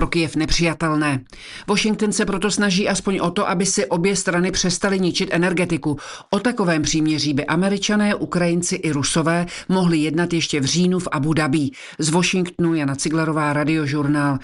pro Kyjev nepřijatelné. Washington se proto snaží aspoň o to, aby si obě strany přestaly ničit energetiku. O takovém příměří by Američané, Ukrajinci i Rusové mohli jednat ještě v říjnu v Abu Dhabi. Z Washingtonu Jana Ciglerová, Radiožurnál.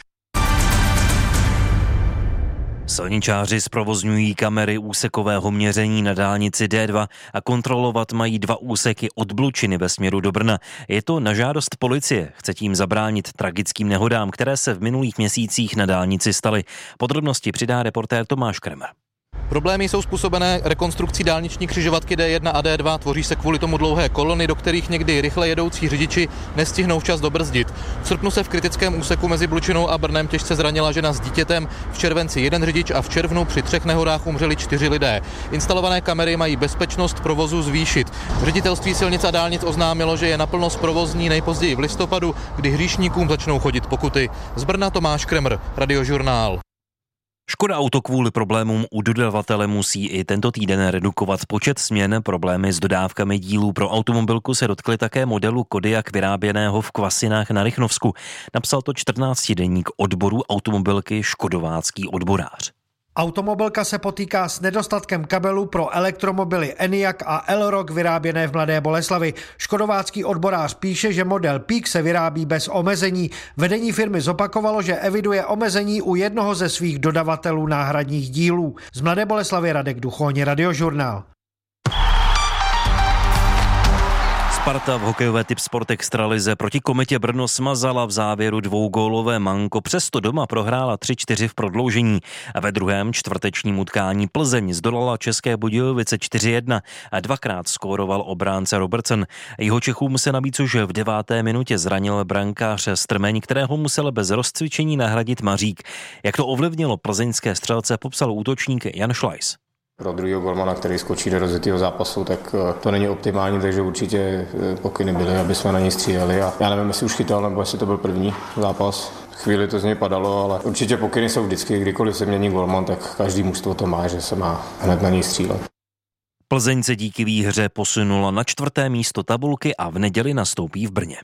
Silničáři zprovozňují kamery úsekového měření na dálnici D2 a kontrolovat mají 2 úseky od Blučiny ve směru do Brna. Je to na žádost policie. Chce tím zabránit tragickým nehodám, které se v minulých měsících na dálnici staly. Podrobnosti přidá reportér Tomáš Kremer. Problémy jsou způsobené rekonstrukcí dálniční křižovatky D1 a D2. Tvoří se kvůli tomu dlouhé kolony, do kterých někdy rychle jedoucí řidiči nestihnou včas dobrzdit. V srpnu se v kritickém úseku mezi Blučinou a Brnem těžce zranila žena s dítětem, v červenci 1 řidič a v červnu při 3 nehodách umřeli 4 lidé. Instalované kamery mají bezpečnost provozu zvýšit. Ředitelství silnic a dálnic oznámilo, že je naplno zprovozní nejpozději v listopadu, kdy hříšníkům začnou chodit pokuty. Z Brna Tomáš Kremer, Radiožurnál. Škoda Auto kvůli problémům u dodavatele musí i tento týden redukovat počet směn. Problémy s dodávkami dílů pro automobilku se dotkly také modelu Kodiaq vyráběného v Kvasinách na Rychnovsku. Napsal to 14denník odboru automobilky Škodovácký odborář. Automobilka se potýká s nedostatkem kabelů pro elektromobily Enyaq a Elrock vyráběné v Mladé Boleslavi. Škodovácký odborář píše, že model Peak se vyrábí bez omezení. Vedení firmy zopakovalo, že eviduje omezení u jednoho ze svých dodavatelů náhradních dílů. Z Mladé Boleslavy Radek Duchoň, Radiožurnál. Sparta v hokejové Tipsport Extralize proti Kometě Brno smazala v závěru 2gólové manko, přesto doma prohrála 3-4 v prodloužení. A ve druhém čtvrtečním utkání Plzeň zdolala České Budějovice 4-1 a 2krát skóroval obránce Robertson. Jihočechům se navíc už v 9. minutě zranil brankář Strmeň, kterého musel bez rozcvičení nahradit Mařík. Jak to ovlivnilo plzeňské střelce, popsal útočník Jan Šlajs. Pro druhého golmana, který skočí do rozjetého zápasu, tak to není optimální, takže určitě pokyny byly, aby jsme na něj stříleli. A já nevím, jestli už chytal, nebo jestli to byl první zápas. Chvíli to z něj padalo, ale určitě pokyny jsou vždycky, kdykoliv se mění golman, tak každý mužstvo to má, že se má hned na něj střílet. Plzeň se díky výhře posunula na 4. místo tabulky a v neděli nastoupí v Brně.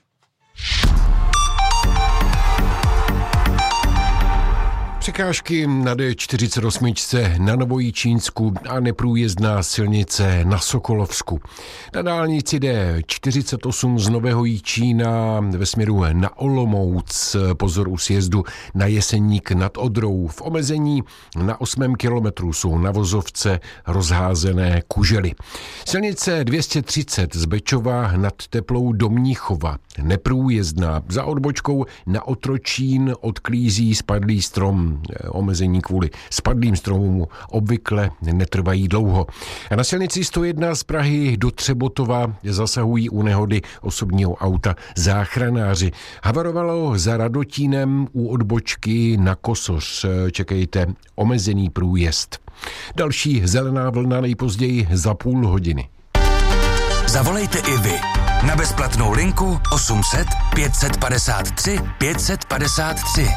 Překážky na D48 na Novojičínsku a neprůjezdná silnice na Sokolovsku. Na dálnici D48 z Nového Jičína ve směru na Olomouc, pozor u sjezdu na Jeseník nad Odrou. V omezení na 8. kilometru jsou na vozovce rozházené kužely. Silnice 230 z Bečova nad Teplou do Mnichova. Neprůjezdná. Za odbočkou na Otročín odklízí spadlý strom. Omezení kvůli spadlým stromům obvykle netrvají dlouho. A na silnici 101 z Prahy do Třebotova zasahují u nehody osobního auta záchranáři. Havarovalo za Radotínem u odbočky na Kosoř. Čekejte omezený průjezd. Další zelená vlna nejpozději za půl hodiny. Zavolejte i vy na bezplatnou linku 800 553 553.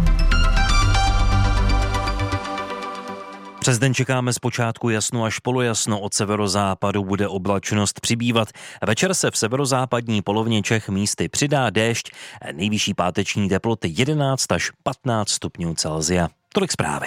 Přes den čekáme zpočátku jasno až polojasno, od severozápadu bude oblačnost přibývat. Večer se v severozápadní polovině Čech místy přidá déšť, nejvyšší páteční teploty 11 až 15 stupňů Celsia. Tolik zprávy.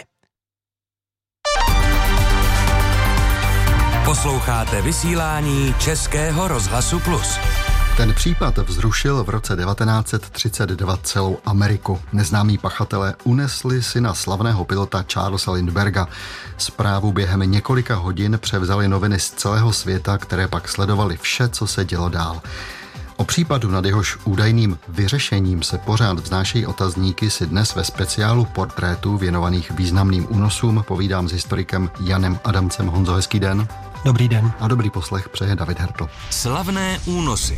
Posloucháte vysílání Českého rozhlasu Plus. Ten případ vzrušil v roce 1932 celou Ameriku. Neznámí pachatelé unesli syna slavného pilota Charlesa Lindbergha. Zprávu během několika hodin převzaly noviny z celého světa, které pak sledovaly vše, co se dělo dál. O případu, nad jehož údajným vyřešením se pořád vznášejí otazníky, si dnes ve speciálu portrétů věnovaných významným únosům povídám s historikem Janem Adamcem. Honzo, hezký den. Dobrý den. A dobrý poslech přeje David Hertl. Slavné únosy.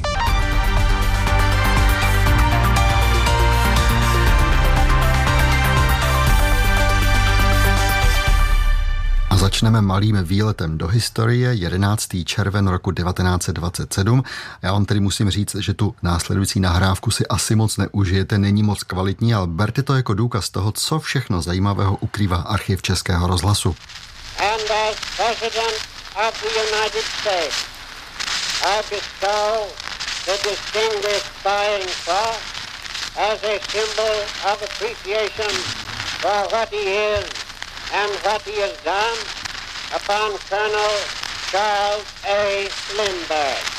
A začneme malým výletem do historie, 11. červen roku 1927. Já vám tedy musím říct, že tu následující nahrávku si asi moc neužijete, není moc kvalitní, ale berte to jako důkaz toho, co všechno zajímavého ukrývá archiv Českého rozhlasu. And as President of the United States, I bestow the Distinguished Flying Cross as a symbol of appreciation for what he is and what he has done upon Colonel Charles A. Lindbergh.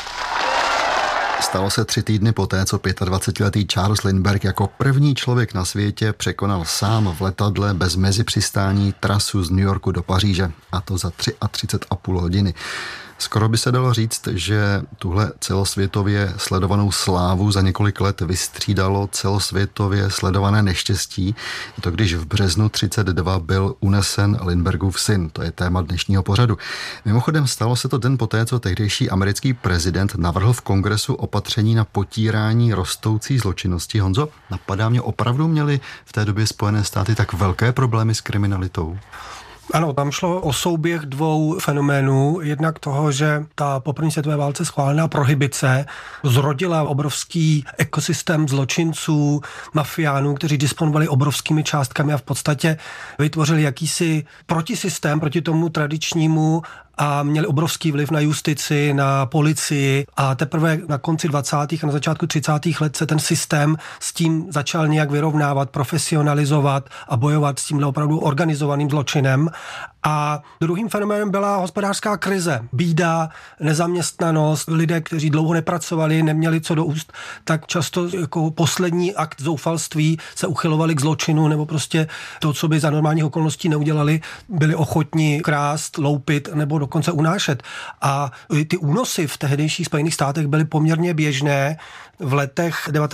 Stalo se 3 týdny poté, co 25letý Charles Lindbergh jako první člověk na světě překonal sám v letadle bez mezipřistání trasu z New Yorku do Paříže, a to za 33,5 hodiny. Skoro by se dalo říct, že tuhle celosvětově sledovanou slávu za několik let vystřídalo celosvětově sledované neštěstí. Je to, když v březnu 32 byl unesen Lindberghův syn. To je téma dnešního pořadu. Mimochodem stalo se to den poté, co tehdejší americký prezident navrhl v kongresu opatření na potírání rostoucí zločinnosti. Honzo, napadá mě, opravdu měli v té době Spojené státy tak velké problémy s kriminalitou? Ano, tam šlo o souběh 2 fenoménů. Jednak toho, že ta po první světové válce schválená prohibice zrodila obrovský ekosystém zločinců, mafiánů, kteří disponovali obrovskými částkami a v podstatě vytvořili jakýsi protisystém proti tomu tradičnímu a měli obrovský vliv na justici, na policii a teprve na konci 20. a na začátku 30. let se ten systém s tím začal nějak vyrovnávat, profesionalizovat a bojovat s tímhle opravdu organizovaným zločinem. A druhým fenoménem byla hospodářská krize. Bída, nezaměstnanost, lidé, kteří dlouho nepracovali, neměli co do úst, tak často jako poslední akt zoufalství se uchylovali k zločinu nebo prostě to, co by za normálních okolností neudělali, byli ochotni krást, loupit nebo dokonce unášet. A ty únosy v tehdejších Spojených státech byly poměrně běžné. V letech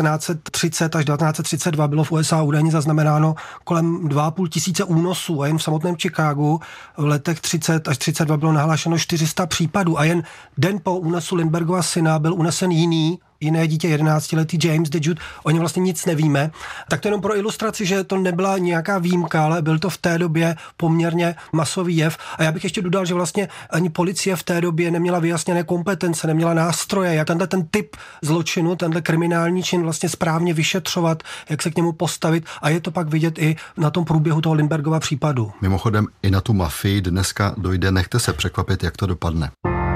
1930 až 1932 bylo v USA údajně zaznamenáno kolem 2,5 tisíce únosů a jen v samotném Chicagu v letech 30 až 32 bylo nahlášeno 400 případů a jen den po únosu Lindberghova syna byl unesen jiné dítě, 11letý James DeJude, o něm vlastně nic nevíme. Tak to jenom pro ilustraci, že to nebyla nějaká výjimka, ale byl to v té době poměrně masový jev. A já bych ještě dodal, že vlastně ani policie v té době neměla vyjasněné kompetence, neměla nástroje, jak ten typ zločinu, tenhle kriminální čin vlastně správně vyšetřovat, jak se k němu postavit a je to pak vidět i na tom průběhu toho Lindberghova případu. Mimochodem i na tu mafii dneska dojde, nechte se překvapit, jak to dopadne.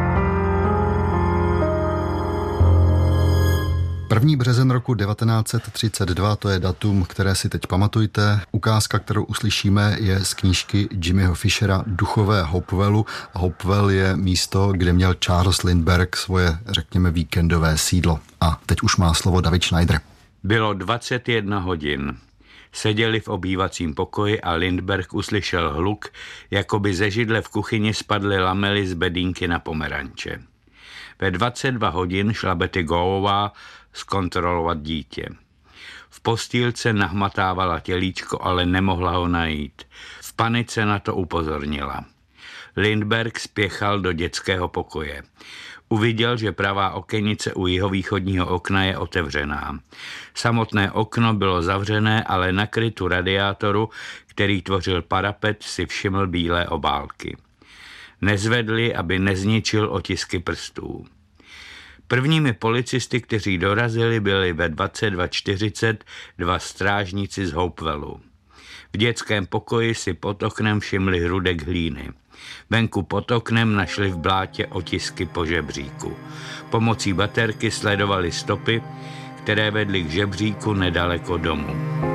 1. březen roku 1932, to je datum, které si teď pamatujte. Ukázka, kterou uslyšíme, je z knížky Jimmyho Fishera Duchové Hopewellu. Hopewell je místo, kde měl Charles Lindbergh svoje, řekněme, víkendové sídlo. A teď už má slovo David Schneider. Bylo 21 hodin. Seděli v obývacím pokoji a Lindbergh uslyšel hluk, jako by ze židle v kuchyni spadly lamely z bedínky na pomeranče. Ve 22 hodin šla Betty Goovová zkontrolovat dítě. V postýlce nahmatávala tělíčko, ale nemohla ho najít. V panice na to upozornila. Lindbergh spěchal do dětského pokoje. Uviděl, že pravá okenice u jihovýchodního okna je otevřená. Samotné okno bylo zavřené, ale na krytu radiátoru, který tvořil parapet, si všiml bílé obálky. Nezvedli, aby nezničil otisky prstů. Prvními policisty, kteří dorazili, byli ve 22:40 2 strážníci z Hopewellu. V dětském pokoji si pod oknem všimli hrudek hlíny. Venku pod oknem našli v blátě otisky po žebříku. Pomocí baterky sledovali stopy, které vedly k žebříku nedaleko domu.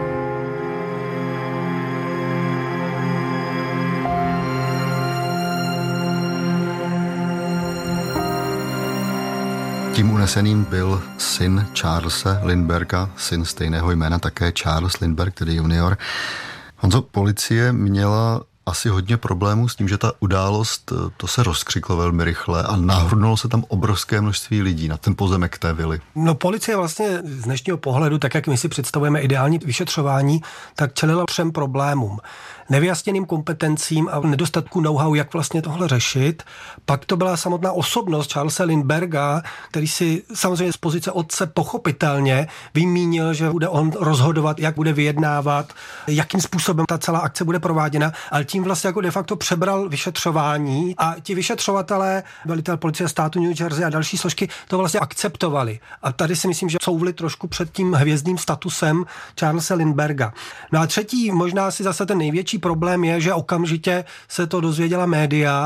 Tím uneseným byl syn Charlesa Lindbergha, syn stejného jména také Charles Lindbergh, tedy junior. Honzo, policie měla asi hodně problémů s tím, že ta událost, to se rozkřiklo velmi rychle a nahrnulo se tam obrovské množství lidí na ten pozemek té vily. No policie vlastně z dnešního pohledu, tak jak my si představujeme ideální vyšetřování, tak čelila 3 problémům. Nevyjasněným kompetencím a nedostatku know-how, jak vlastně tohle řešit. Pak to byla samotná osobnost Charlesa Lindbergha, který si samozřejmě z pozice otce pochopitelně vymínil, že bude on rozhodovat, jak bude vyjednávat, jakým způsobem ta celá akce bude prováděna, ale tím vlastně jako de facto přebral vyšetřování a ti vyšetřovatelé, velitel policie státu New Jersey a další složky to vlastně akceptovali. A tady si myslím, že couvli trošku před tím hvězdným statusem Charlesa Lindbergha. No a třetí, možná si zase ten největší problém je, že okamžitě se to dozvěděla média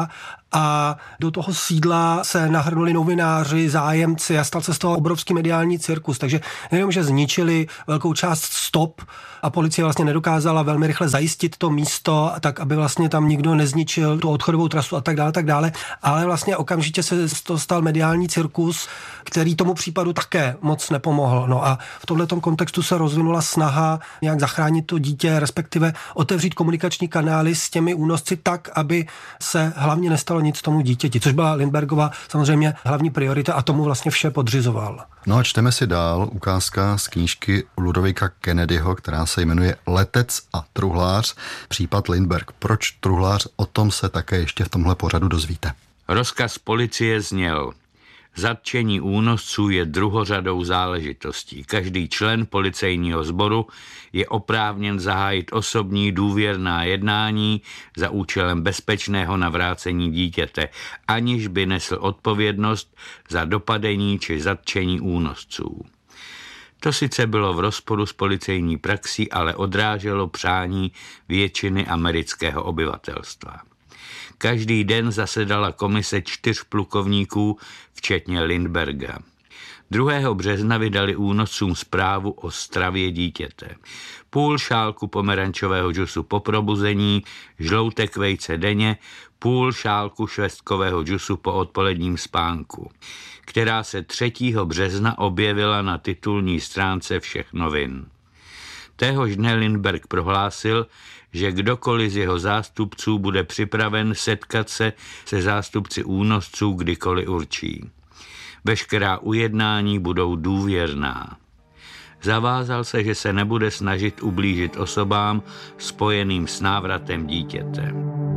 a do toho sídla se nahrnuli novináři, zájemci a stal se z toho obrovský mediální cirkus. Takže nejenom, že zničili velkou část stop a policie vlastně nedokázala velmi rychle zajistit to místo, tak aby vlastně tam nikdo nezničil tu odchodovou trasu a tak dále, ale vlastně okamžitě se to stal mediální cirkus, který tomu případu také moc nepomohl. No a v tomhletom kontextu se rozvinula snaha nějak zachránit to dítě, respektive otevřít komunikační kanály s těmi únosci tak, aby se hlavně nestalo nic tomu dítěti, což byla Lindbergova samozřejmě hlavní priorita a tomu vlastně vše podřizoval. No a čteme si dál ukázka z knížky Ludovika Kennedyho, která se jmenuje Letec a truhlář, případ Lindbergh. Proč truhlář? O tom se také ještě v tomhle pořadu dozvíte. Rozkaz policie zněl: zatčení únosců je druhořadou záležitostí. Každý člen policejního sboru je oprávněn zahájit osobní důvěrná jednání za účelem bezpečného navrácení dítěte, aniž by nesl odpovědnost za dopadení či zatčení únosců. To sice bylo v rozporu s policejní praxí, ale odráželo přání většiny amerického obyvatelstva. Každý den zasedala komise 4 plukovníků, včetně Lindberga. 2. března vydali únoscům zprávu o stravě dítěte. Půl šálku pomerančového džusu po probuzení, žloutek vejce denně, půl šálku švestkového džusu po odpoledním spánku, která se 3. března objevila na titulní stránce všech novin. Téhož dne Lindbergh prohlásil, že kdokoliv z jeho zástupců bude připraven setkat se zástupci únosců kdykoliv určí. Veškerá ujednání budou důvěrná. Zavázal se, že se nebude snažit ublížit osobám spojeným s návratem dítěte.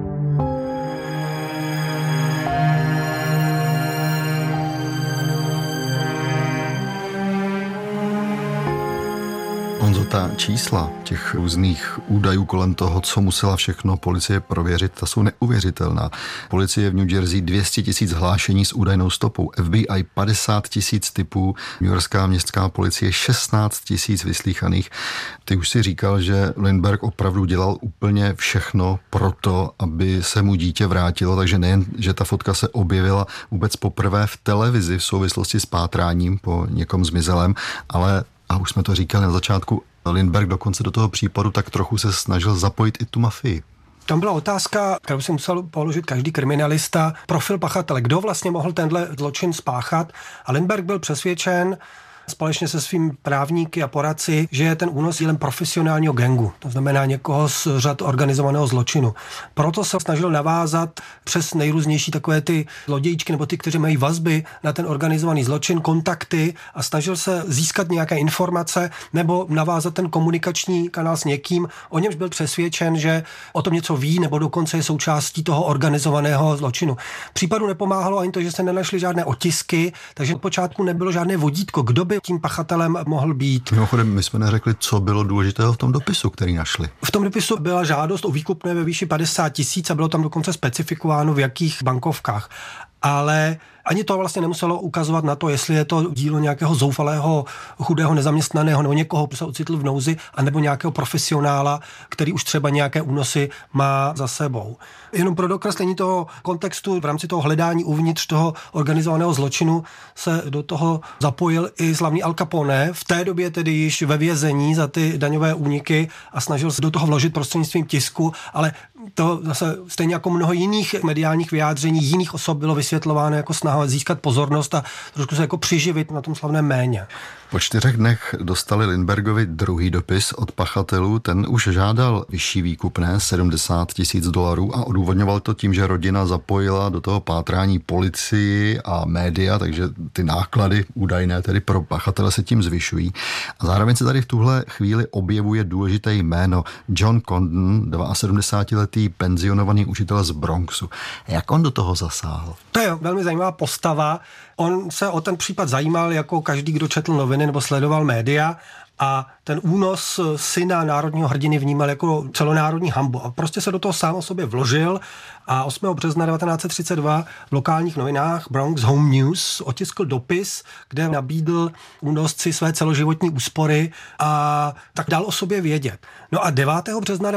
Honzo, ta čísla těch různých údajů kolem toho, co musela všechno policie prověřit, ta jsou neuvěřitelná. Policie v New Jersey 200 000 hlášení s údajnou stopou, FBI 50 000 typů, newyorská městská policie 16 000 vyslýchaných. Ty už si říkal, že Lindbergh opravdu dělal úplně všechno pro to, aby se mu dítě vrátilo, takže nejen, že ta fotka se objevila vůbec poprvé v televizi v souvislosti s pátráním po někom zmizelém, ale a už jsme to říkali na začátku, Lindbergh dokonce do toho případu tak trochu se snažil zapojit i tu mafii. Tam byla otázka, kterou si musel položit každý kriminalista, profil pachatele. Kdo vlastně mohl tenhle zločin spáchat? A Lindbergh byl přesvědčen společně se svými právníky a poradci, že je ten únos dílem profesionálního gangu, to znamená někoho z řad organizovaného zločinu. Proto se snažil navázat přes nejrůznější takové ty zlodějčky nebo ty, kteří mají vazby na ten organizovaný zločin, kontakty a snažil se získat nějaké informace nebo navázat ten komunikační kanál s někým, o němž byl přesvědčen, že o tom něco ví nebo dokonce je součástí toho organizovaného zločinu. Případu nepomáhalo ani to, že se nenašly žádné otisky, takže od počátku nebylo žádné vodítko, kdo by tím pachatelem mohl být. Mimochodem, my jsme neřekli, co bylo důležitého v tom dopisu, který našli. V tom dopisu byla žádost o výkupné ve výši 50 000 a bylo tam dokonce specifikováno, v jakých bankovkách. Ale ani to vlastně nemuselo ukazovat na to, jestli je to dílo nějakého zoufalého, chudého, nezaměstnaného nebo někoho, kdo se ocitl v nouzi, anebo nějakého profesionála, který už třeba nějaké únosy má za sebou. Jenom pro dokreslení toho kontextu v rámci toho hledání uvnitř toho organizovaného zločinu se do toho zapojil i slavný Al Capone, v té době tedy již ve vězení za ty daňové úniky a snažil se do toho vložit prostřednictvím tisku, ale to zase stejně jako mnoho jiných mediálních vyjádření jiných osob bylo vysvětlováno jako snaha získat pozornost a trošku se jako přiživit na tom slavném jméně. Po 4 dnech dostali Lindbergovi druhý dopis od pachatelů. Ten už žádal vyšší výkupné, $70 000 a odůvodňoval to tím, že rodina zapojila do toho pátrání policii a média, takže ty náklady údajné tedy pro pachatele se tím zvyšují. A zároveň se tady v tuhle chvíli objevuje důležité jméno John Condon, 72letý penzionovaný učitel z Bronxu. Jak on do toho zasáhl? To je velmi zajímavá postava. On se o ten případ zajímal jako každý, kdo četl noviny nebo sledoval média a ten únos syna národního hrdiny vnímal jako celonárodní hanbu a prostě se do toho sám o sobě vložil a 8. března 1932 v lokálních novinách Bronx Home News otiskl dopis, kde nabídl únosci své celoživotní úspory a tak dal o sobě vědět. No a 9. března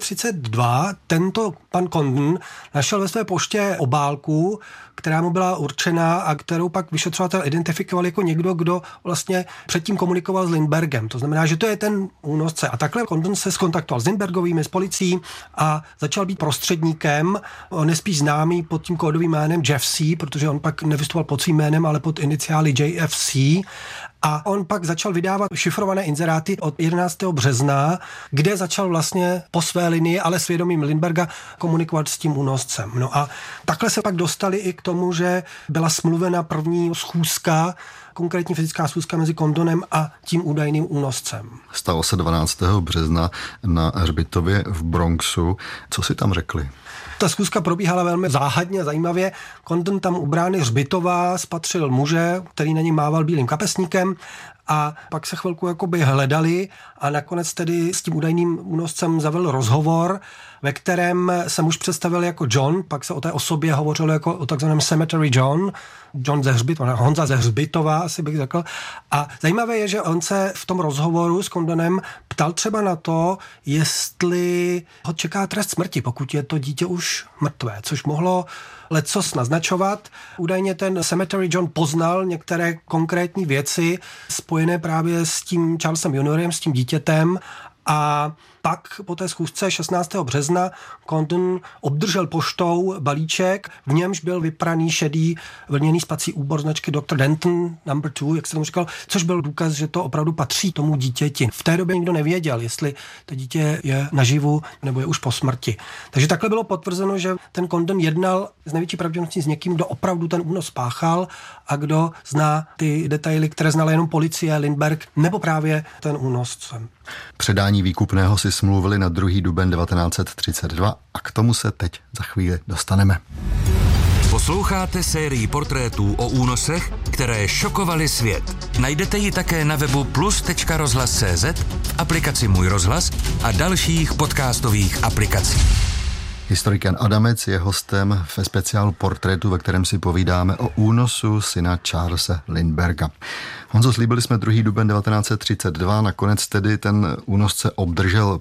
1932 tento pan Condon našel ve své poště obálku, která mu byla určena a kterou pak vyšetřovatel identifikoval jako někdo, kdo vlastně předtím komunikoval s Lindberghem. To znamená, že to je ten únosce. A takhle Condon se skontaktoval s Lindbergovými, s policií a začal být prostředníkem. On je spíš známý pod tím kódovým jménem Jeff C., protože on pak nevystupoval pod svým jménem, ale pod iniciály JFC. A on pak začal vydávat šifrované inzeráty od 11. března, kde začal vlastně po své linii, ale svědomím Lindberga, komunikovat s tím únoscem. No a takhle se pak dostali i k tomu, že byla smluvena první schůzka, konkrétní fyzická schůzka mezi Condonem a tím údajným únoscem. Stalo se 12. března na hřbitově v Bronxu. Co si tam řekli? Ta schůzka probíhala velmi záhadně, zajímavě. Condon tam u brány hřbitova spatřil muže, který na něm mával bílým kapesníkem a pak se chvilku jakoby hledali a nakonec tedy s tím údajným únoscem zavedl rozhovor, ve kterém se muž představil jako John, pak se o té osobě hovořilo jako o takzvaném Cemetery John ze Hřbitova, Honza ze Hřbitova, asi bych řekl. A zajímavé je, že on se v tom rozhovoru s Condonem ptal třeba na to, jestli ho čeká trest smrti, pokud je to dítě už mrtvé, což mohlo lecos naznačovat. Údajně ten Cemetery John poznal některé konkrétní věci spojené právě s tím Charlesem juniorem, s tím dítětem a pak po té schůzce 16. března Condon obdržel poštou balíček, v němž byl vypraný šedý vlněný spací úbor značky Dr. Denton No. 2, jak se tomu říkal, což byl důkaz, že to opravdu patří tomu dítěti. V té době nikdo nevěděl, jestli to dítě je naživu nebo je už po smrti. Takže takhle bylo potvrzeno, že ten Condon jednal s největší pravděpodobností s někým, kdo opravdu ten únos spáchal a kdo zná ty detaily, které znala jenom policie, Lindbergh nebo právě ten únosce. Předání výkupného si smluvili na 2. duben 1932 a k tomu se teď za chvíli dostaneme. Posloucháte sérii portrétů o únosech, které šokovaly svět. Najdete ji také na webu plus.rozhlas.cz, v aplikaci Můj rozhlas a dalších podcastových aplikacích. Historik Jan Adamec je hostem ve speciálu Portrétu, ve kterém si povídáme o únosu syna Charlese Lindberga. Honzo, slíbili jsme 2. duben 1932, nakonec tedy ten únosce obdržel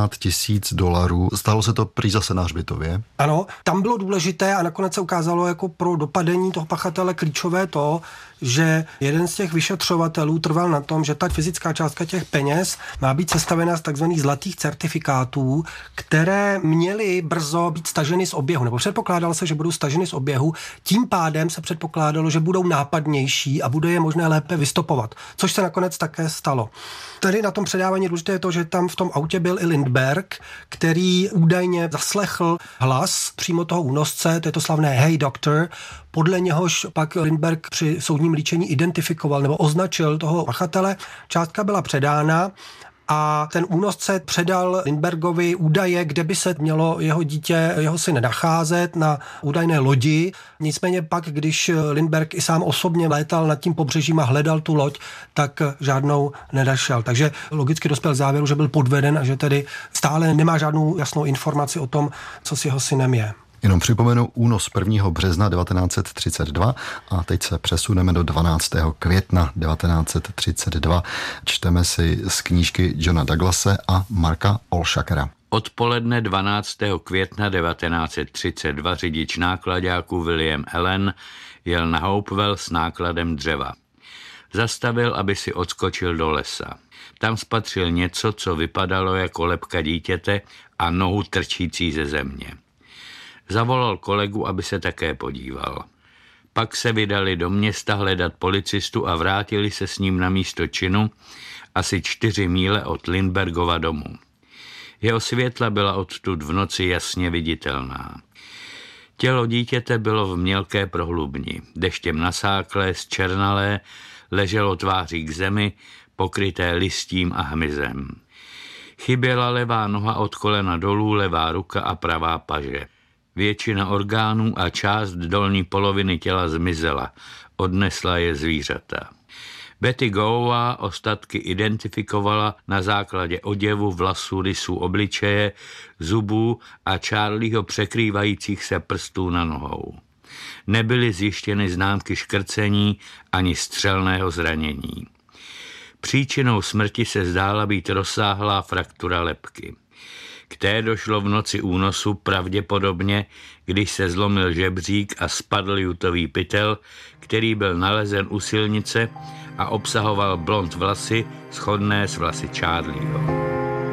$50,000. Stalo se to prý zase na hřbitově? Ano, tam bylo důležité a nakonec se ukázalo jako pro dopadení toho pachatele klíčové to, že jeden z těch vyšetřovatelů trval na tom, že ta fyzická částka těch peněz má být sestavena z takzvaných zlatých certifikátů, které měly brzo být staženy z oběhu, nebo předpokládalo se, že budou staženy z oběhu, tím pádem se předpokládalo, že budou nápadnější a bude je možné lépe vystopovat, což se nakonec také stalo. Tady na tom předávání důležité je to, že tam v tom autě byl i Lindbergh, který údajně zaslechl hlas přímo toho únosce, to je to slavné Hey Doctor, podle něhož pak Lindbergh při soudním líčení identifikoval nebo označil toho pachatele. Částka byla předána a ten únosce předal Lindbergovi údaje, kde by se mělo jeho dítě, jeho syn nacházet na údajné lodi. Nicméně pak, když Lindbergh i sám osobně létal nad tím pobřežím a hledal tu loď, tak žádnou nenašel. Takže logicky dospěl k závěru, že byl podveden a že tedy stále nemá žádnou jasnou informaci o tom, co s jeho synem je. Jenom připomenu únos 1. března 1932 a teď se přesuneme do 12. května 1932. Čteme si z knížky Johna Douglase a Marka Olshakera. Odpoledne 12. května 1932 řidič nákladáku William Allen jel na Hopewell s nákladem dřeva. Zastavil, aby si odskočil do lesa. Tam spatřil něco, co vypadalo jako lebka dítěte a nohu trčící ze země. Zavolal kolegu, aby se také podíval. Pak se vydali do města hledat policistu a vrátili se s ním na místo činu asi 4 míle od Lindbergova domu. Jeho světla byla odtud v noci jasně viditelná. Tělo dítěte bylo v mělké prohlubni, deštěm nasáklé, zčernalé, leželo tváří k zemi, pokryté listím a hmyzem. Chyběla levá noha od kolena dolů, levá ruka a pravá paže. Většina orgánů a část dolní poloviny těla zmizela, odnesla je zvířata. Betty Goová ostatky identifikovala na základě oděvu, vlasů, rysů obličeje, zubů a Charlieho překrývajících se prstů na nohou. Nebyly zjištěny známky škrcení ani střelného zranění. Příčinou smrti se zdála být rozsáhlá fraktura lebky. K té došlo v noci únosu pravděpodobně, když se zlomil žebřík a spadl jutový pytel, který byl nalezen u silnice a obsahoval blond vlasy shodné s vlasy Charlieho.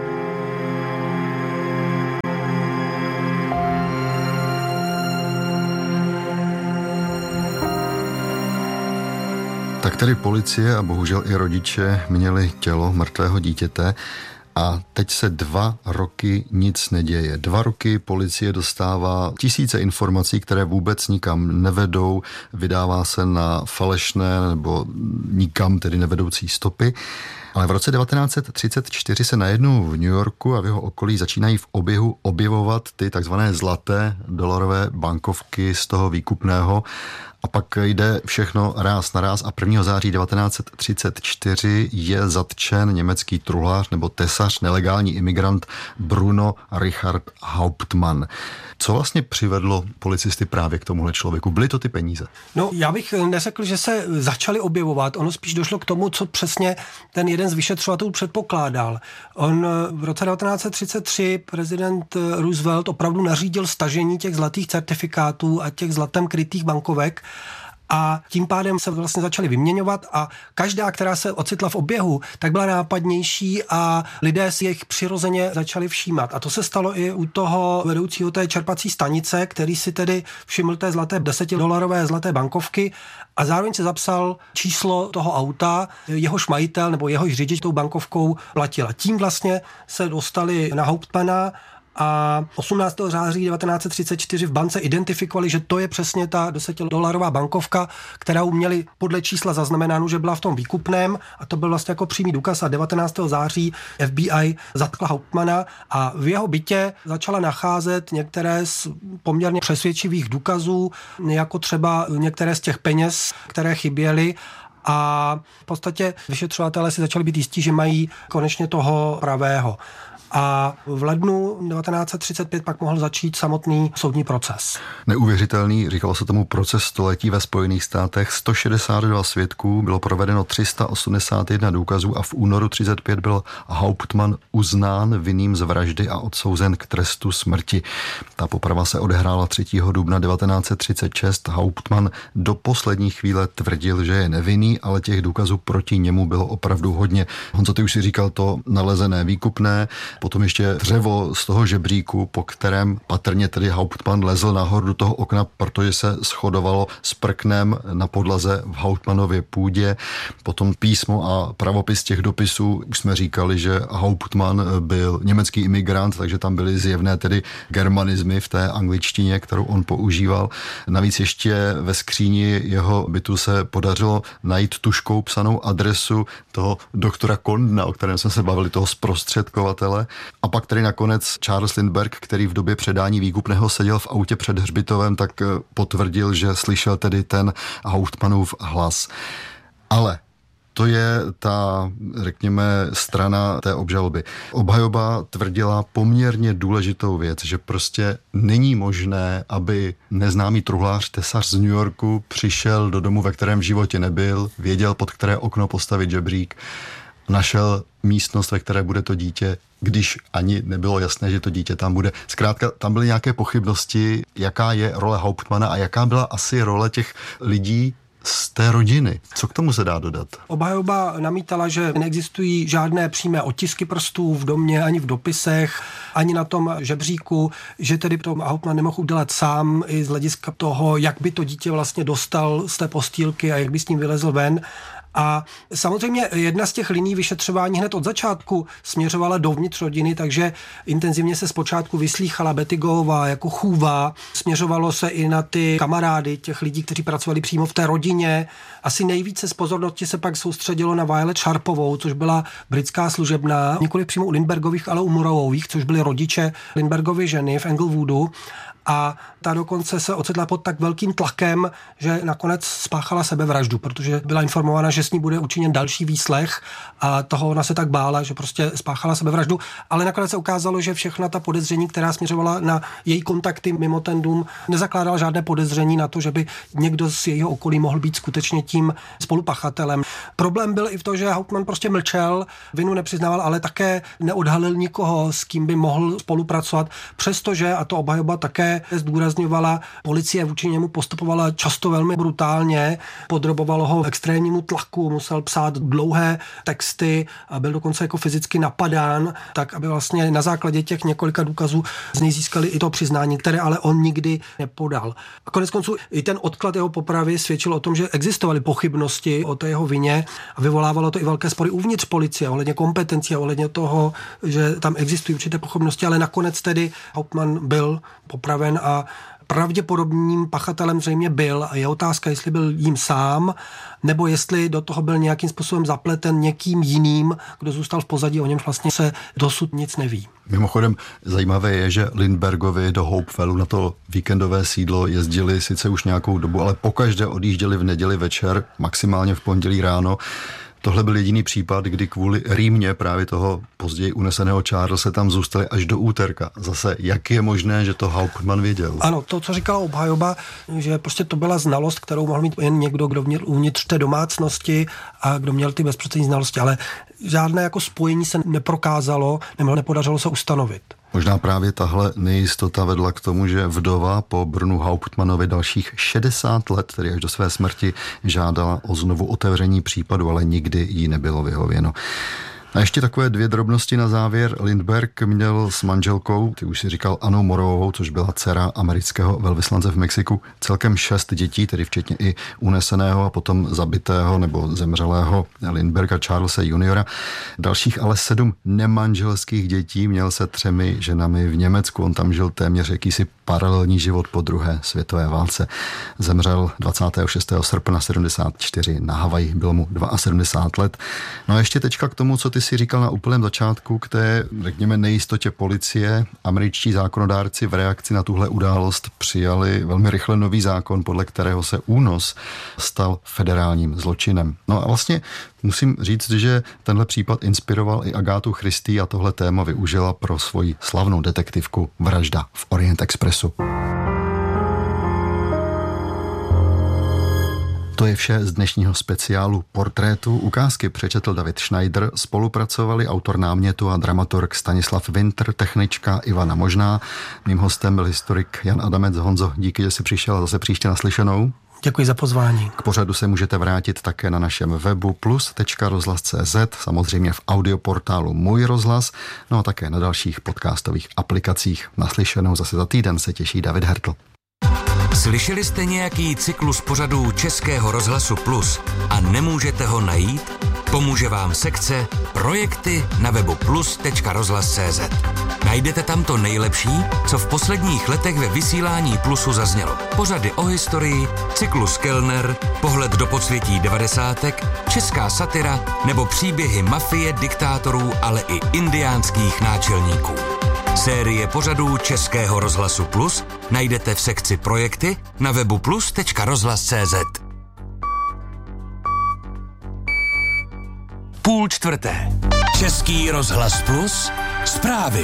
Tak tedy policie a bohužel i rodiče měli tělo mrtvého dítěte a teď se 2 roky nic neděje. 2 roky policie dostává tisíce informací, které vůbec nikam nevedou, vydává se na falešné nebo nikam tedy nevedoucí stopy. Ale v roce 1934 se najednou v New Yorku a v jeho okolí začínají v oběhu objevovat ty takzvané zlaté dolarové bankovky z toho výkupného. A pak jde všechno ráz na ráz a 1. září 1934 je zatčen německý truhlář nebo tesař, nelegální imigrant Bruno Richard Hauptmann. Co vlastně přivedlo policisty právě k tomuhle člověku? Byly to ty peníze? No, já bych neřekl, že se začaly objevovat. Ono spíš došlo k tomu, co přesně ten jeden z vyšetřovatelů předpokládal. On v roce 1933 prezident Roosevelt opravdu nařídil stažení těch zlatých certifikátů a těch zlatem krytých bankovek, a tím pádem se vlastně začaly vyměňovat a každá, která se ocitla v oběhu, tak byla nápadnější a lidé si jich přirozeně začali všímat. A to se stalo i u toho vedoucího té čerpací stanice, který si tedy všiml té zlaté $10 zlaté bankovky a zároveň se zapsal číslo toho auta, jehož majitel nebo jehož řidič tou bankovkou platil. A tím vlastně se dostali na Hauptmanna a 18. září 1934 v bance identifikovali, že to je přesně ta $10 bankovka, kterou měli podle čísla zaznamenánu, že byla v tom výkupném a to byl vlastně jako přímý důkaz a 19. září FBI zatkla Hauptmanna a v jeho bytě začala nacházet některé z poměrně přesvědčivých důkazů, jako třeba některé z těch peněz, které chyběly. A v podstatě vyšetřovatelé si začali být jistí, že mají konečně toho pravého. A v lednu 1935 pak mohl začít samotný soudní proces. Neuvěřitelný, říkalo se tomu proces století ve Spojených státech. 162 svědků, bylo provedeno 381 důkazů a v únoru 1935 byl Hauptmann uznán vinným z vraždy a odsouzen k trestu smrti. Ta poprava se odehrála 3. dubna 1936. Hauptmann do poslední chvíle tvrdil, že je nevinný, ale těch důkazů proti němu bylo opravdu hodně. Honzo, ty už si říkal to nalezené výkupné, potom ještě dřevo z toho žebříku, po kterém patrně tedy Hauptmann lezl nahoru do toho okna, protože se shodovalo s prknem na podlaze v Hauptmannově půdě. Potom písmo a pravopis těch dopisů. Už jsme říkali, že Hauptmann byl německý imigrant, takže tam byly zjevné tedy germanizmy v té angličtině, kterou on používal. Navíc ještě ve skříni jeho bytu se podařilo najít tužkou psanou adresu toho doktora Kondna, o kterém jsme se bavili, toho zprostředkovatele. A pak tedy nakonec Charles Lindbergh, který v době předání výkupného seděl v autě před hřbitovem, tak potvrdil, že slyšel tedy ten Hauptmannův hlas. Ale to je ta, řekněme, strana té obžaloby. Obhajoba tvrdila poměrně důležitou věc, že prostě není možné, aby neznámý truhlář, tesař z New Yorku přišel do domu, ve kterém v životě nebyl, věděl, pod které okno postavit žebřík, našel místnost, ve které bude to dítě, když ani nebylo jasné, že to dítě tam bude. Zkrátka, tam byly nějaké pochybnosti, jaká je role Hauptmanna a jaká byla asi role těch lidí z té rodiny. Co k tomu se dá dodat? Obhajoba namítala, že neexistují žádné přímé otisky prstů v domě, ani v dopisech, ani na tom žebříku, že tedy to Hauptmann nemohl udělat sám i z hlediska toho, jak by to dítě vlastně dostal z té postýlky a jak by s ním vylezl ven. A samozřejmě jedna z těch liní vyšetřování hned od začátku směřovala dovnitř rodiny, takže intenzivně se zpočátku vyslýchala Betty Goová jako chůva. Směřovalo se i na ty kamarády těch lidí, kteří pracovali přímo v té rodině. Asi nejvíce z pozornosti se pak soustředilo na Violet Sharpovou, což byla britská služebná, nikoli přímo u Lindbergových, ale u Murrayových, což byly rodiče Lindbergovy ženy v Englewoodu. a ta dokonce se ocitla pod tak velkým tlakem, že nakonec spáchala sebevraždu, protože byla informována, že s ní bude učiněn další výslech a toho ona se tak bála, že prostě spáchala sebevraždu, ale nakonec se ukázalo, že všechna ta podezření, která směřovala na její kontakty mimo ten dům, nezakládala žádné podezření na to, že by někdo z jejího okolí mohl být skutečně tím spolupachatelem. Problém byl i v tom, že Hauptmann prostě mlčel, vinu nepřiznával, ale také neodhalil nikoho, s kým by mohl spolupracovat, přestože, a to obhajoba také zdůrazňovala, policie vůči němu postupovala často velmi brutálně, podrobovalo ho extrémnímu tlaku, musel psát dlouhé texty a byl dokonce jako fyzicky napadán, tak aby vlastně na základě těch několika důkazů z něj získali i to přiznání, které ale on nikdy nepodal. A koneckonců i ten odklad jeho popravy svědčil o tom, že existovaly pochybnosti o té jeho vině a vyvolávalo to i velké spory uvnitř policie ohledně kompetencí a ohledně toho, že tam existují určité pochybnosti, ale nakonec tedy Hauptmann byl popraven a pravděpodobným pachatelem zřejmě byl a je otázka, jestli byl jím sám, nebo jestli do toho byl nějakým způsobem zapleten někým jiným, kdo zůstal v pozadí, o němž vlastně se dosud nic neví. Mimochodem zajímavé je, že Lindbergovi do Hopewellu na to víkendové sídlo jezdili sice už nějakou dobu, ale pokaždé odjížděli v neděli večer, maximálně v pondělí ráno. Tohle byl jediný případ, kdy kvůli rýmě právě toho později uneseného Charlese tam zůstali až do úterka. Zase, jak je možné, že to Hauptmann věděl? Ano, to, co říkala obhajoba, že prostě to byla znalost, kterou mohl mít jen někdo, kdo měl uvnitř té domácnosti a kdo měl ty bezprostřední znalosti, ale žádné jako spojení se neprokázalo, nepodařilo se ustanovit. Možná právě tahle nejistota vedla k tomu, že vdova po Brunu Hauptmannovi dalších 60 let, tedy až do své smrti, žádala o znovu otevření případu, ale nikdy jí nebylo vyhověno. A ještě takové dvě drobnosti na závěr. Lindbergh měl s manželkou, ty už si říkal Annou Morovou, což byla dcera amerického velvyslance v Mexiku, celkem 6 dětí, tedy včetně i uneseného a potom zabitého nebo zemřelého Lindbergha Charlesa juniora. Dalších ale 7 nemanželských dětí měl se 3 ženami v Německu. On tam žil téměř jakýsi paralelní život po druhé světové válce. Zemřel 26. srpna 74 na Havaji, bylo mu 72 let. No a ještě teďka k tomu, co ty si říkal na úplném začátku, k té, řekněme, nejistotě policie. Američtí zákonodárci v reakci na tuhle událost přijali velmi rychle nový zákon, podle kterého se únos stal federálním zločinem. No a vlastně musím říct, že tenhle případ inspiroval i Agátu Christie a tohle téma využila pro svoji slavnou detektivku Vražda v Orient Expressu. To je vše z dnešního speciálu Portrétu. Ukázky přečetl David Schneider, spolupracovali autor námětu a dramaturg Stanislav Winter, technička Ivana Možná. Mým hostem byl historik Jan Adamec. Honzo, díky, že jsi přišel a zase příště naslyšenou. Děkuji za pozvání. K pořadu se můžete vrátit také na našem webu plus.rozhlas.cz, samozřejmě v audioportálu Můj rozhlas, no a také na dalších podcastových aplikacích. Naslyšenou zase za týden se těší David Hertl. Slyšeli jste nějaký cyklus pořadů Českého rozhlasu Plus a nemůžete ho najít? Pomůže vám sekce Projekty na webu plus.rozhlas.cz. Najdete tam to nejlepší, co v posledních letech ve vysílání Plusu zaznělo. Pořady o historii, cyklus Kellner, pohled do podsvětí 90, česká satira nebo příběhy mafie, diktátorů, ale i indiánských náčelníků. Série pořadů Českého rozhlasu Plus najdete v sekci Projekty na webu plus.rozhlas.cz. 3:30. Český rozhlas Plus. Zprávy.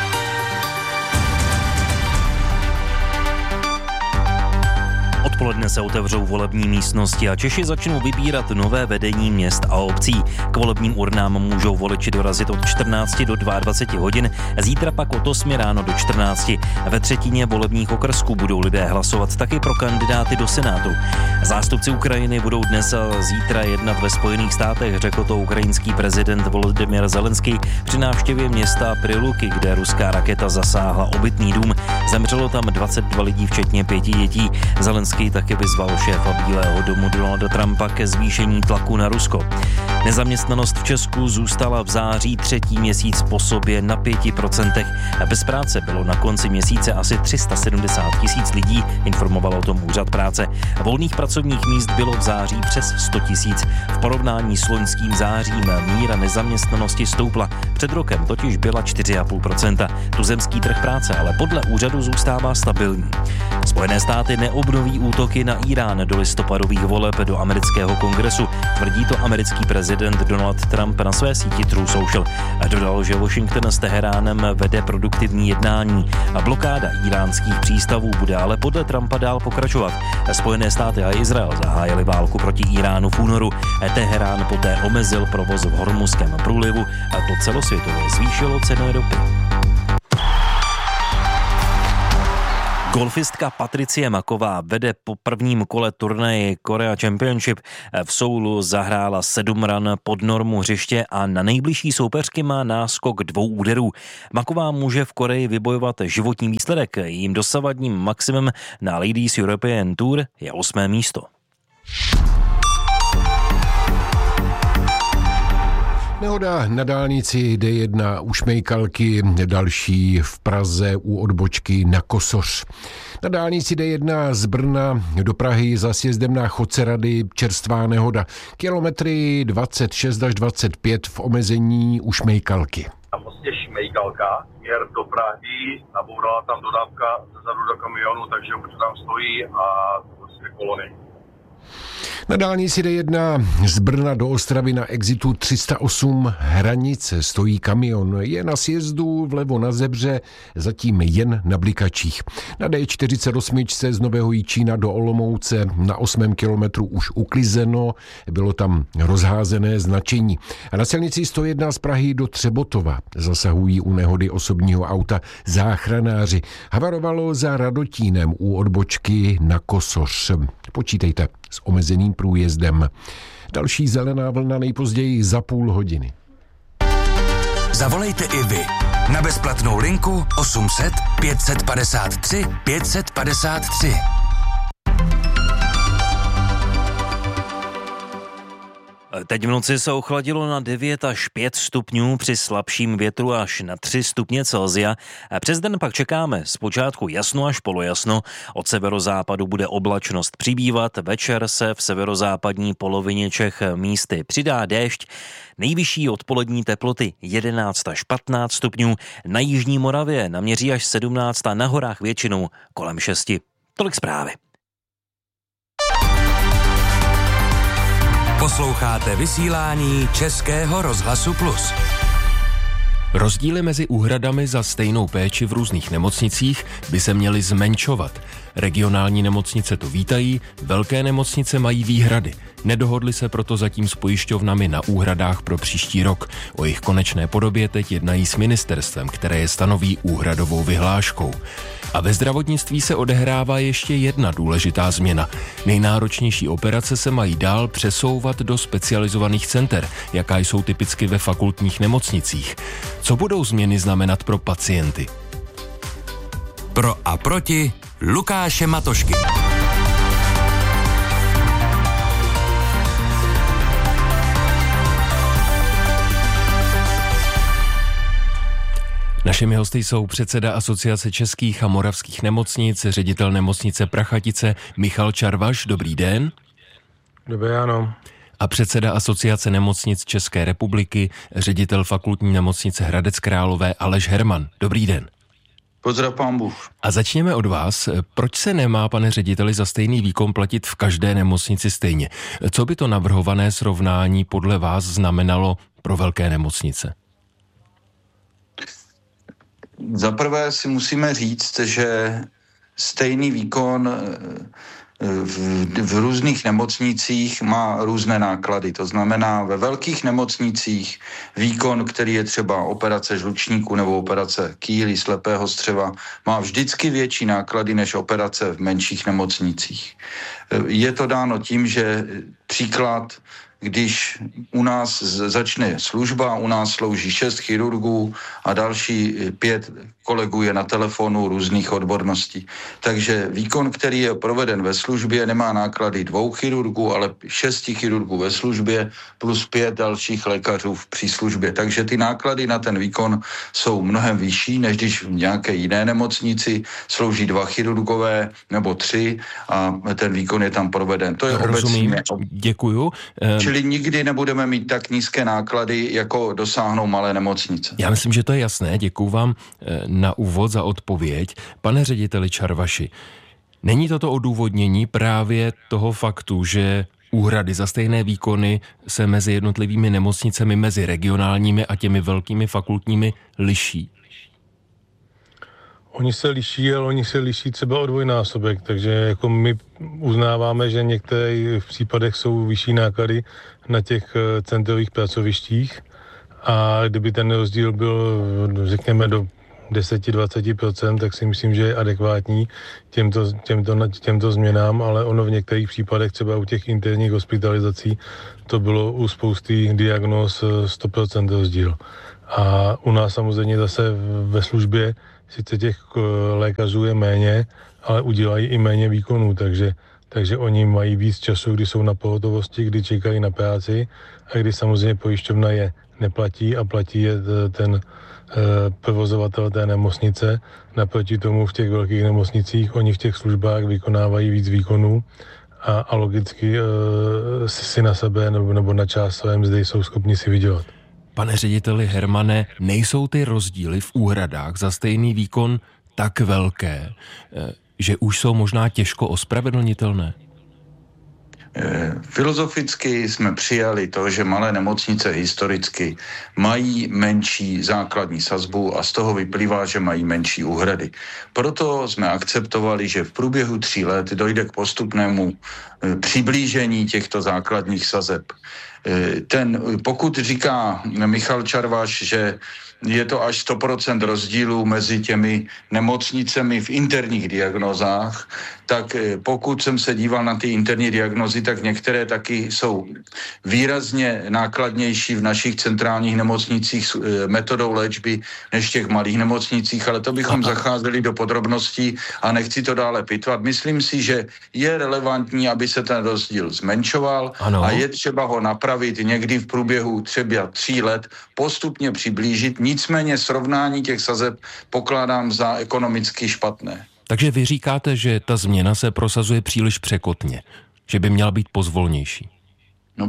Odpoledne se otevřou volební místnosti a Češi začnou vybírat nové vedení měst a obcí. K volebním urnám můžou voliči dorazit od 14 do 22 hodin, zítra pak od 8 ráno do 14. Ve třetině volebních okrsků budou lidé hlasovat taky pro kandidáty do Senátu. Zástupci Ukrajiny budou dnes a zítra jednat ve Spojených státech, řekl to ukrajinský prezident Volodymyr Zelenský při návštěvě města Priluky, kde ruská raketa zasáhla obytný dům. Zemřelo tam 22 lidí, včetně 5 dětí. Zelenský Zelenský taky vyzval šéfa Bílého domu Donalda Trumpa ke zvýšení tlaku na Rusko. Nezaměstnanost v Česku zůstala v září 3. měsíc po sobě na 5%. Bez práce bylo na konci měsíce asi 370 000 lidí, informoval o tom úřad práce. Volných pracovních míst bylo v září přes 100 000. V porovnání s loňským zářím míra nezaměstnanosti stoupla. Před rokem totiž byla 4,5%. Tuzemský trh práce ale podle úřadu zůstává stabilní. Spojené státy neobnoví útoky na Irán do listopadových voleb do amerického kongresu. Tvrdí to americký prezident Donald Trump na své síti Truth Social. Dodal, že Washington s Teheránem vede produktivní jednání. A blokáda iránských přístavů bude ale podle Trumpa dál pokračovat. Spojené státy a Izrael zahájili válku proti Iránu v únoru. Teherán poté omezil provoz v Hormuzském průlivu a to celosvětově zvýšilo cenu ropy. Golfistka Patricie Maková vede po prvním kole turnaje Korea Championship. V Soulu zahrála 7 ran pod normu hřiště a na nejbližší soupeřky má náskok 2 úderů. Maková může v Koreji vybojovat životní výsledek. Jím dosavadním maximem na Ladies European Tour je 8. místo. Nehoda na dálnici D1 u Šmejkalky, další v Praze u odbočky na Kosoř. Na dálnici D1 z Brna do Prahy za sjezdem na Chodcerady čerstvá nehoda. Kilometry 26 až 25 v omezení u Šmejkalky. A vlastně Šmejkalka, směr do Prahy, nabourala tam dodávka zezadu do kamionu, takže už tam stojí a vlastně kolony. Na dálnici D1 z Brna do Ostravy na exitu 308 Hranice stojí kamion. Je na sjezdu vlevo na Zebře, zatím jen na blikačích. Na D48 z Nového Jičína do Olomouce na 8. kilometru už uklizeno, bylo tam rozházené značení. A na silnici 101 z Prahy do Třebotova zasahují u nehody osobního auta záchranáři. Havarovalo za Radotínem u odbočky na Kosoř. Počítejte s omezeným průjezdem. Další zelená vlna nejpozději za půl hodiny. Zavolejte i vy na bezplatnou linku 800 553 553. Teď v noci se ochladilo na 9 až 5 stupňů, při slabším větru až na 3 stupně Celsia. Přes den pak čekáme zpočátku jasno až polojasno. Od severozápadu bude oblačnost přibývat, večer se v severozápadní polovině Čech místy přidá déšť. Nejvyšší odpolední teploty 11 až 15 stupňů, na jižní Moravě naměří až 17 a na horách většinou kolem 6. Tolik zprávy. Posloucháte vysílání Českého rozhlasu Plus. Rozdíly mezi úhradami za stejnou péči v různých nemocnicích by se měly zmenšovat. Regionální nemocnice to vítají, velké nemocnice mají výhrady. Nedohodli se proto zatím s pojišťovnami na úhradách pro příští rok. O jejich konečné podobě teď jednají s ministerstvem, které je stanoví úhradovou vyhláškou. A ve zdravotnictví se odehrává ještě jedna důležitá změna. Nejnáročnější operace se mají dál přesouvat do specializovaných center, jaká jsou typicky ve fakultních nemocnicích. Co budou změny znamenat pro pacienty? Pro a proti Lukáše Matošky. Našimi hosty jsou předseda Asociace českých a moravských nemocnic, ředitel nemocnice Prachatice Michal Čarvaš. Dobrý den. Dobrý ráno. A předseda Asociace nemocnic České republiky, ředitel fakultní nemocnice Hradec Králové Aleš Herman. Dobrý den. Pozdrav pán Bůh. A začněme od vás. Proč se nemá, pane řediteli, za stejný výkon platit v každé nemocnici stejně? Co by to navrhované srovnání podle vás znamenalo pro velké nemocnice? Za prvé si musíme říct, že stejný výkon v různých nemocnicích má různé náklady. To znamená, ve velkých nemocnicích výkon, který je třeba operace žlučníku nebo operace kýly, slepého střeva, má vždycky větší náklady než operace v menších nemocnicích. Je to dáno tím, že příklad, když u nás začne služba, u nás slouží 6 chirurgů a další 5 kolegů je na telefonu různých odborností. Takže výkon, který je proveden ve službě, nemá náklady 2 chirurgů, ale 6 chirurgů ve službě plus 5 dalších lékařů při službě. Takže ty náklady na ten výkon jsou mnohem vyšší, než když v nějaké jiné nemocnici slouží 2 chirurgové nebo 3 a ten výkon je tam proveden. To je obecně. Děkuju. Čili nikdy nebudeme mít tak nízké náklady, jako dosáhnou malé nemocnice. Já myslím, že to je jasné. Děkuju vám na úvod za odpověď. Pane řediteli Čarvaši, není toto odůvodnění právě toho faktu, že úhrady za stejné výkony se mezi jednotlivými nemocnicemi, mezi regionálními a těmi velkými fakultními liší? Oni se liší, ale oni se liší třeba o dvojnásobek, takže jako my uznáváme, že některé v případech jsou vyšší náklady na těch centrových pracovištích a kdyby ten rozdíl byl, řekněme, do 10-20%, tak si myslím, že je adekvátní těmto změnám, ale ono v některých případech, třeba u těch interních hospitalizací, to bylo u spousty diagnóz 100% rozdíl. A u nás samozřejmě zase ve službě sice těch lékařů je méně, ale udělají i méně výkonů, takže oni mají víc času, kdy jsou na pohotovosti, kdy čekají na práci a kdy samozřejmě pojišťovna je neplatí a platí je ten provozovatel té nemocnice. Naproti tomu v těch velkých nemocnicích oni v těch službách vykonávají víc výkonů a logicky si na sebe nebo na část své mzdy jsou schopni si vydělat. Pane řediteli Hermane, nejsou ty rozdíly v úhradách za stejný výkon tak velké, že už jsou možná těžko ospravedlnitelné? Filozoficky jsme přijali to, že malé nemocnice historicky mají menší základní sazbu a z toho vyplývá, že mají menší úhrady. Proto jsme akceptovali, že v průběhu 3 let dojde k postupnému přiblížení těchto základních sazeb. Pokud říká Michal Čarvaš, že je to až 100% rozdílu mezi těmi nemocnicemi v interních diagnózách, tak pokud jsem se díval na ty interní diagnózy, tak některé taky jsou výrazně nákladnější v našich centrálních nemocnicích metodou léčby než v těch malých nemocnicích, ale to bychom zacházeli do podrobností a nechci to dále pitvat. Myslím si, že je relevantní, aby se ten rozdíl zmenšoval a je třeba ho napravit někdy v průběhu třeba 3 let, postupně přiblížit. Nicméně srovnání těch sazeb pokládám za ekonomicky špatné. Takže vy říkáte, že ta změna se prosazuje příliš překotně, že by měla být pozvolnější. No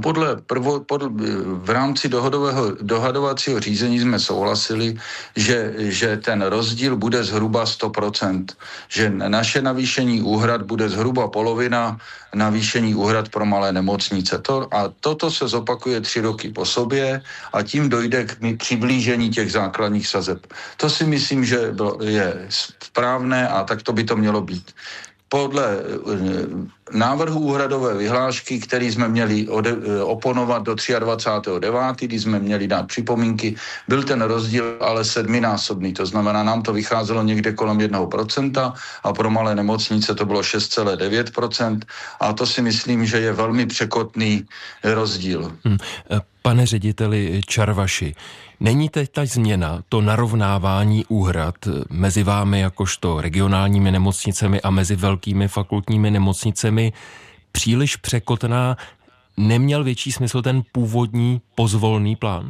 v rámci dohadovacího řízení jsme souhlasili, že ten rozdíl bude zhruba 100%, že naše navýšení úhrad bude zhruba polovina navýšení úhrad pro malé nemocnice. Toto se zopakuje 3 roky po sobě a tím dojde k přiblížení těch základních sazeb. To si myslím, že je správné a tak to by to mělo být. Podle návrhu úhradové vyhlášky, který jsme měli oponovat do 23.9., kdy jsme měli dát připomínky, byl ten rozdíl ale 7násobný. To znamená, nám to vycházelo někde kolem 1% a pro malé nemocnice to bylo 6,9% a to si myslím, že je velmi překotný rozdíl. Pane řediteli Čarvaši, není teď ta změna, to narovnávání úhrad mezi vámi jakožto regionálními nemocnicemi a mezi velkými fakultními nemocnicemi příliš překotná? Neměl větší smysl ten původní pozvolný plán?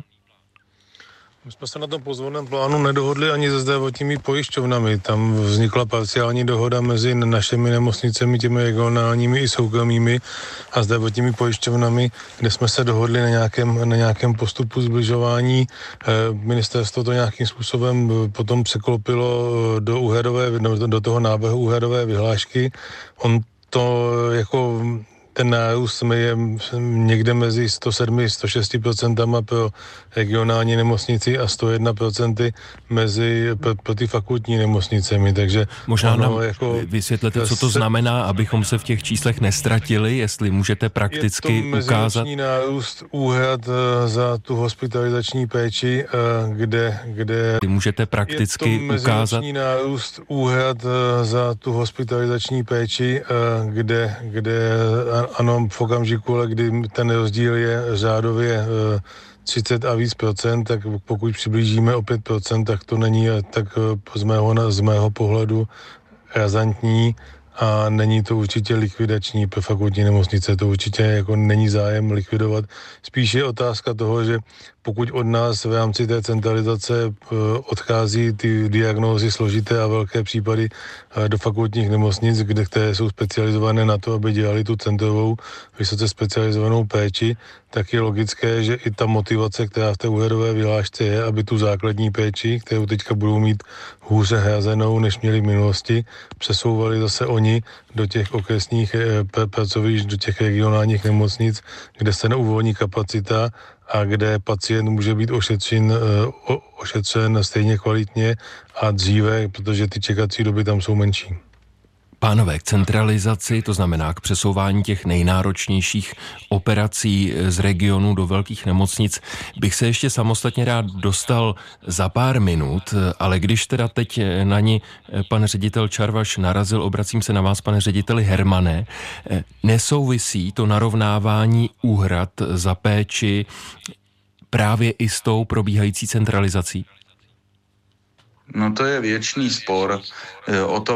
My jsme se na tom pozvolném plánu nedohodli ani se zdravotními pojišťovnami. Tam vznikla parciální dohoda mezi našimi nemocnicemi, těmi regionálními i soukromými a zdravotními pojišťovnami, kde jsme se dohodli na nějakém postupu zbližování. Ministerstvo to nějakým způsobem potom překlopilo do toho návrhu úhradové vyhlášky. On to jako ten nárůst je někde mezi 107-106% pro regionální nemocnici a 101% pro ty fakultní nemocnicemi, takže možná nám vysvětlete, co to znamená, abychom se v těch číslech nestratili, jestli můžete prakticky ukázat. Je to meziroční nárůst úhrad za tu hospitalizační péči, kde můžete prakticky ukázat. Je to meziroční nárůst úhrad za tu hospitalizační péči, kde ano, v okamžiku, ale kdy ten rozdíl je řádově 30 a víc procent, tak pokud přiblížíme o 5%, tak to není tak z mého pohledu razantní a není to určitě likvidační pro fakultní nemocnice, to určitě jako není zájem likvidovat. Spíš je otázka toho, že pokud od nás v rámci té centralizace odchází ty diagnózy složité a velké případy do fakultních nemocnic, které jsou specializované na to, aby dělali tu centrovou vysoce specializovanou péči, tak je logické, že i ta motivace, která v té úhradové vyhlášce je, aby tu základní péči, kterou teďka budou mít hůře hrazenou, než měli v minulosti, přesouvali zase oni do těch okresních pracovišť, do těch regionálních nemocnic, kde se neuvolní kapacita a kde pacient může být ošetřen stejně kvalitně a dříve, protože ty čekací doby tam jsou menší. Pánové, k centralizaci, to znamená k přesouvání těch nejnáročnějších operací z regionu do velkých nemocnic, bych se ještě samostatně rád dostal za pár minut, ale když teda teď na ní pan ředitel Čarvaš narazil, obracím se na vás, pane řediteli Hermane, nesouvisí to narovnávání úhrad za péči právě i s tou probíhající centralizací? No to je věčný spor o to,